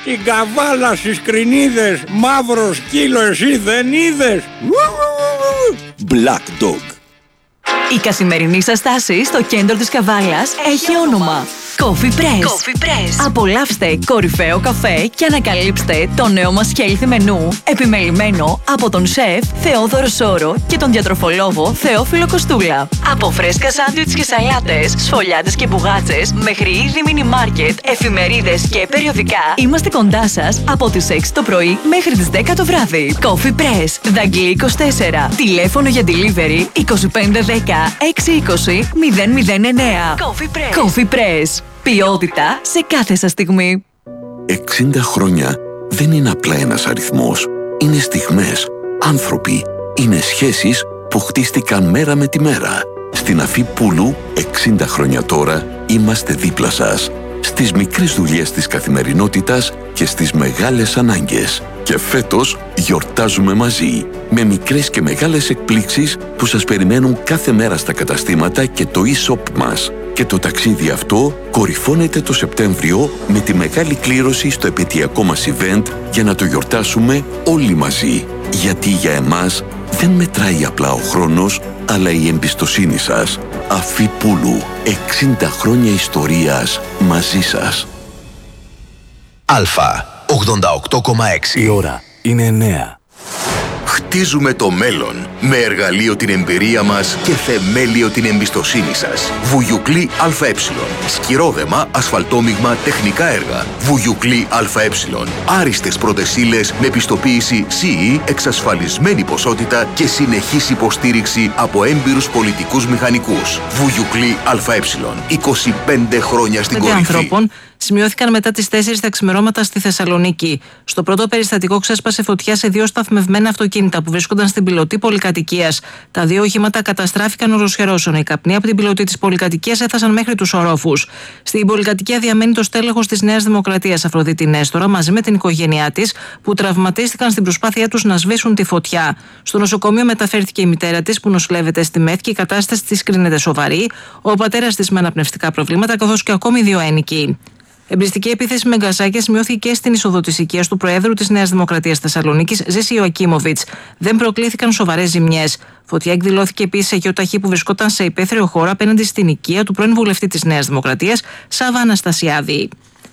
Την καβάλα στις κρινίδες, μαύρο σκύλο εσύ δεν είδες? Black Dog. Η καθημερινή σας στάση στο κέντρο της Καβάλας έχει όνομα Coffee Press. Απολαύστε κορυφαίο καφέ και ανακαλύψτε το νέο μας healthy μενού, επιμελημένο από τον σεφ Θεόδωρο Σόρο και τον διατροφολόγο Θεόφιλο Κοστούλα. Από φρέσκα σάντουιτς και σαλάτες, σφολιάτες και μπουγάτσες, μέχρι είδη μίνι μάρκετ, εφημερίδες και περιοδικά, είμαστε κοντά σας από τις 6 το πρωί μέχρι τις 10 το βράδυ. Coffee Press, Δαγκλή 24. Τηλέφωνο για delivery 2510 620 009. Coffee Press. Ποιότητα σε κάθε σας στιγμή. 60 χρόνια δεν είναι απλά ένας αριθμός. Είναι στιγμές, άνθρωποι, είναι σχέσεις που χτίστηκαν μέρα με τη μέρα. Στην Αφή Πούλου, 60 χρόνια τώρα, είμαστε δίπλα σας. Στις μικρές δουλειές της καθημερινότητας και στις μεγάλες ανάγκες. Και φέτος γιορτάζουμε μαζί, με μικρές και μεγάλες εκπλήξεις που σας περιμένουν κάθε μέρα στα καταστήματα και το e-shop μας. Και το ταξίδι αυτό κορυφώνεται το Σεπτέμβριο με τη μεγάλη κλήρωση στο επαιτειακό μας event για να το γιορτάσουμε όλοι μαζί. Γιατί για εμάς δεν μετράει απλά ο χρόνος, αλλά η εμπιστοσύνη σας. Αφή Πούλου, 60 χρόνια ιστορίας μαζί σας. Αλφα 88,6. Η ώρα είναι 9. Χτίζουμε το μέλλον με εργαλείο την εμπειρία μας και θεμέλιο την εμπιστοσύνη σας. Βουγιουκλή ΑΕ. Σκυρόδεμα, ασφαλτόμιγμα, τεχνικά έργα. Βουγιουκλή ΑΕ. Άριστες πρώτες ύλες με πιστοποίηση CE, εξασφαλισμένη ποσότητα και συνεχής υποστήριξη από έμπειρους πολιτικούς μηχανικούς. Βουγιουκλή ΑΕ. 25 χρόνια στην κορυφή. Ανθρώπων σημειώθηκαν μετά τις 4 τα ξημερώματα στη Θεσσαλονίκη. Στο πρώτο περιστατικό ξέσπασε φωτιά σε 2 σταθμευμένα αυτοκίνητα που βρίσκονταν στην πιλωτή πολυκατοικίας. Τα 2 οχήματα καταστράφηκαν οροσχερώσεων. Οι καπνοί από την πιλωτή της πολυκατοικίας έφτασαν μέχρι τους ορόφους. Στην πολυκατοικία διαμένει το στέλεχος της Νέας Δημοκρατίας, Αφροδίτη Νέστορα, μαζί με την οικογένειά της, που τραυματίστηκαν στην προσπάθειά τους να σβήσουν τη φωτιά. Στο νοσοκομείο μεταφέρθηκε η μητέρα της, που νοσηλεύεται στη ΜΕΘ και η κατάσταση της κρίνεται σοβαρή. Ο πατέρας της με αναπνευστικά προβλήματα, καθώς και ακόμη 2 ένικοι. Εμπριστική επίθεση με γκαζάκια σημειώθηκε και στην είσοδο της οικίας του Προέδρου της Νέας Δημοκρατίας Θεσσαλονίκης, Ζήση Ιωακίμοβιτς. Δεν προκλήθηκαν σοβαρές ζημιές. Φωτιά εκδηλώθηκε επίσης σε γεωταχή που βρισκόταν σε υπαίθριο χώρο απέναντι στην οικία του πρώην βουλευτή της Νέας Δημοκρατίας, Σάβα Αναστασιάδη.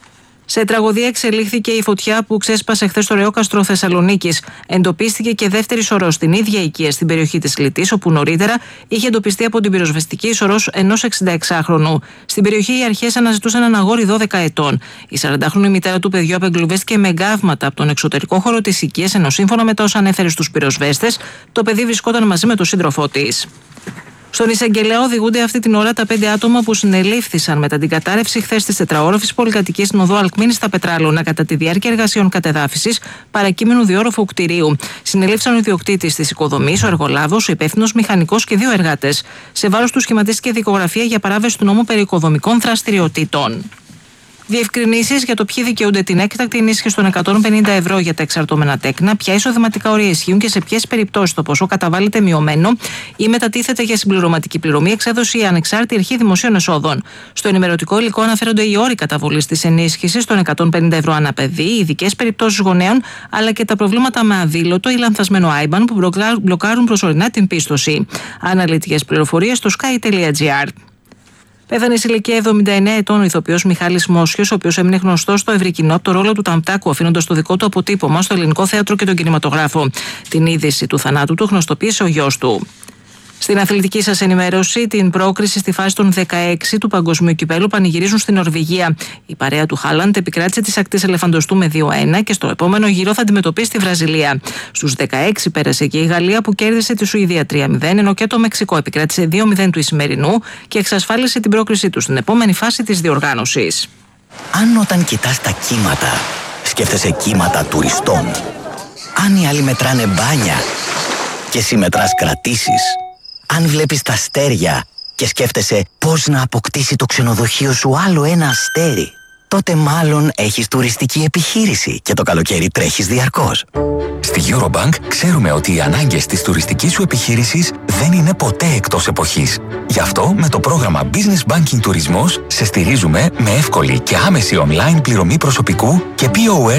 Σε τραγωδία εξελίχθηκε η φωτιά που ξέσπασε χθες στο Ρεόκαστρο Θεσσαλονίκης. Εντοπίστηκε και δεύτερη σωρός στην ίδια οικία στην περιοχή της Λυτής, όπου νωρίτερα είχε εντοπιστεί από την πυροσβεστική σωρός ενός 66χρονου. Στην περιοχή οι αρχές αναζητούσαν ένα αγόρι 12 ετών. Η 40χρονη μητέρα του παιδιού απεγκλωβίστηκε με εγκάβματα από τον εξωτερικό χώρο της οικίας, ενώ σύμφωνα με τα όσα ανέφερε στους πυροσβέστες, το παιδί βρισκόταν μαζί με τον σύντροφό της. Στον εισαγγελέα οδηγούνται αυτή την ώρα τα 5 άτομα που συνελήφθησαν μετά την κατάρρευση χθες της τετραόροφης πολυκατοικίας στην οδό Αλκμήνης στα Πετράλωνα κατά τη διάρκεια εργασιών κατεδάφισης παρακείμενου διόροφου κτηρίου. Συνελήφθησαν ο ιδιοκτήτης της οικοδομής, ο εργολάβος, ο υπεύθυνος μηχανικός και 2 εργάτες. Σε βάρος του σχηματίστηκε δικογραφία για παράβαση του νόμου περί οικοδομικών δραστηριοτήτων. Διευκρινήσεις για το ποιοι δικαιούνται την έκτακτη ενίσχυση των 150 ευρώ για τα εξαρτώμενα τέκνα, ποια εισοδηματικά όρια ισχύουν και σε ποιες περιπτώσεις το ποσό καταβάλλεται μειωμένο ή μετατίθεται για συμπληρωματική πληρωμή, εξέδωσε η Ανεξάρτητη Αρχή Δημοσίων Εσόδων. Στο ενημερωτικό υλικό αναφέρονται οι όροι καταβολής της ενίσχυσης των 150 ευρώ ανά παιδί, οι ειδικές περιπτώσεις γονέων, αλλά και τα προβλήματα με αδήλωτο ή λανθασμένο IBAN που μπλοκάρουν προσωρινά την πίστοση. Αναλυτικές πληροφορίες στο sky.gr. Πέθανε σε ηλικία 79 ετών ο ηθοποιός Μιχάλης Μόσιος, ο οποίος έμεινε γνωστός στο ευρύ κοινό από το ρόλο του Ταμτάκου, αφήνοντας το δικό του αποτύπωμα στο ελληνικό θέατρο και τον κινηματογράφο. Την είδηση του θανάτου του γνωστοποίησε ο γιος του. Στην αθλητική σας ενημέρωση, την πρόκριση στη φάση των 16 του Παγκοσμίου Κυπέλλου πανηγυρίζουν στην Νορβηγία. Η παρέα του Χάλαντ επικράτησε της ακτής ελεφαντοστού με 2-1 και στο επόμενο γύρο θα αντιμετωπίσει τη Βραζιλία. Στους 16 πέρασε και η Γαλλία που κέρδισε τη Σουηδία 3-0, ενώ και το Μεξικό επικράτησε 2-0 του Ισημερινού και εξασφάλισε την πρόκρισή του στην επόμενη φάση της διοργάνωσης. Αν όταν κοιτάς τα κύματα, σκέφτεσαι κύματα τουριστών. Αν οι άλλοι μετράνε μπάνια και εσύ μετράς κρατήσεις. Αν βλέπεις τα αστέρια και σκέφτεσαι πώς να αποκτήσει το ξενοδοχείο σου άλλο ένα αστέρι, τότε μάλλον έχεις τουριστική επιχείρηση και το καλοκαίρι τρέχεις διαρκώς. Στη Eurobank ξέρουμε ότι οι ανάγκες της τουριστικής σου επιχείρησης δεν είναι ποτέ εκτός εποχής. Γι' αυτό με το πρόγραμμα Business Banking Τουρισμός σε στηρίζουμε με εύκολη και άμεση online πληρωμή προσωπικού και POS